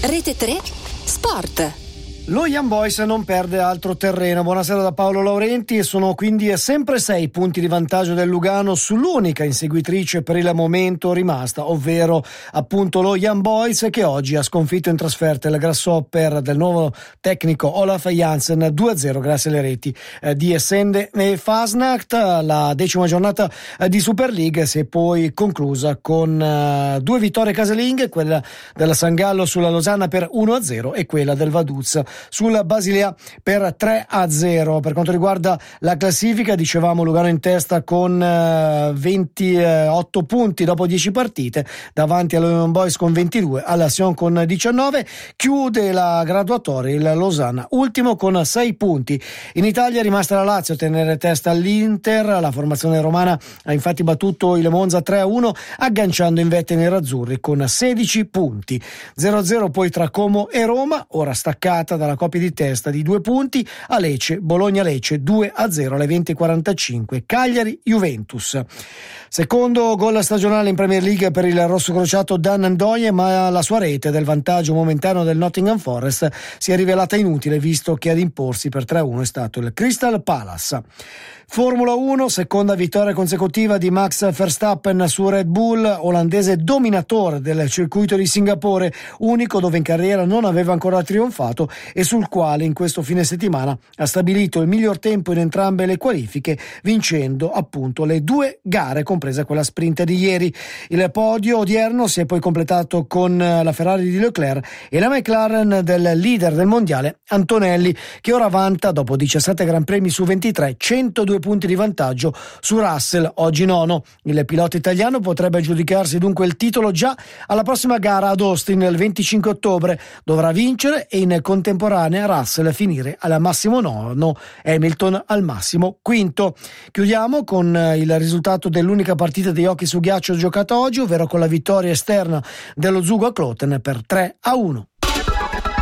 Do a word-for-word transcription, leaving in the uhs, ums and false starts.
Rete tre Sport. Lo Young Boys non perde altro terreno. Buonasera da Paolo Laurenti, e sono quindi sempre sei punti di vantaggio del Lugano sull'unica inseguitrice per il momento rimasta, ovvero appunto lo Young Boys, che oggi ha sconfitto in trasferta il Grasshopper del nuovo tecnico Olaf Jansen due a zero grazie alle reti eh, di Essende e Fasnacht. La decima giornata eh, di Super League si è poi conclusa con eh, due vittorie casalinghe, quella della San Gallo sulla Losanna per uno a zero e quella del Vaduz sulla Basilea per tre a zero. Per quanto riguarda la classifica, dicevamo Lugano in testa con eh, ventotto punti dopo dieci partite, davanti allo Young Boys con ventidue, alla Sion con diciannove. Chiude la graduatoria il Losanna ultimo con sei punti. In Italia è rimasta la Lazio a tenere testa all'Inter. La formazione romana ha infatti battuto il Monza tre a uno, agganciando in vetta i nerazzurri con sedici punti. zero a zero poi tra Como e Roma, ora staccata dalla coppia di testa di due punti a Lecce, Bologna-Lecce due a zero alle venti e quarantacinque. Cagliari-Juventus. Secondo gol stagionale in Premier League per il rossocrociato Dan Ndoye, ma la sua rete del vantaggio momentaneo del Nottingham Forest si è rivelata inutile, visto che ad imporsi per tre a uno è stato il Crystal Palace. Formula uno, seconda vittoria consecutiva di Max Verstappen su Red Bull, olandese dominatore del circuito di Singapore, unico dove in carriera non aveva ancora trionfato e sul quale in questo fine settimana ha stabilito il miglior tempo in entrambe le qualifiche, vincendo appunto le due gare, compresa quella sprint di ieri. Il podio odierno si è poi completato con la Ferrari di Leclerc e la McLaren del leader del mondiale Antonelli, che ora vanta, dopo diciassette Gran Premi su ventitré, centodue punti di vantaggio su Russell, oggi nono. Il pilota italiano potrebbe aggiudicarsi dunque il titolo già alla prossima gara ad Austin il venticinque ottobre. Dovrà vincere e in contemporanea Russell finire al massimo nono, Hamilton al massimo quinto. Chiudiamo con il risultato dell'unica partita di hockey su ghiaccio giocata oggi, ovvero con la vittoria esterna dello Zugo a Kloten per tre a uno.